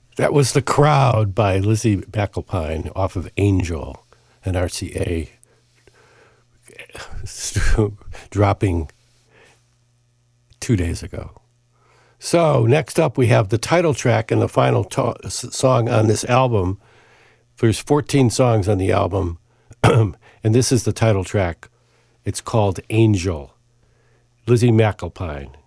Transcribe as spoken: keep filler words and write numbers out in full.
That was The Crowd by Lizzie McAlpine off of Angel, an R C A dropping two days ago. So next up we have the title track and the final to- song on this album. There's fourteen songs on the album, and this is the title track. It's called Angel. Lizzie McAlpine.